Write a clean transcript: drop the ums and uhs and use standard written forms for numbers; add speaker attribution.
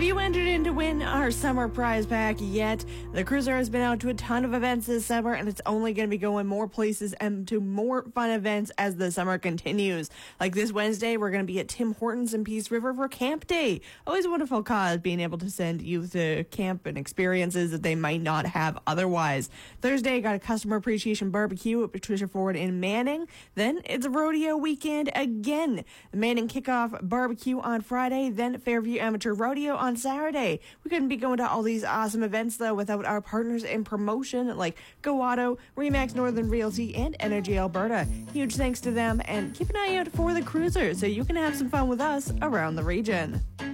Speaker 1: you entered in to win our summer prize pack yet? The Cruiser has been out to a ton of events this summer, and it's only going to be going more places and to more fun events as the summer continues. Like this Wednesday, we're going to be at Tim Hortons in Peace River for Camp Day. Always a wonderful cause, being able to send youth to camp and experiences that they might not have otherwise. Thursday, got a customer appreciation barbecue at Patricia Ford in Manning. Then it's a rodeo weekend again. The Manning kickoff barbecue on Friday, then Fairview Amateur Rodeo on Saturday. We couldn't be going to all these awesome events, though, without our partners in promotion like Go Auto, Remax Northern Realty, and Energy Alberta. Huge thanks to them, and keep an eye out for the Cruiser so you can have some fun with us around the region.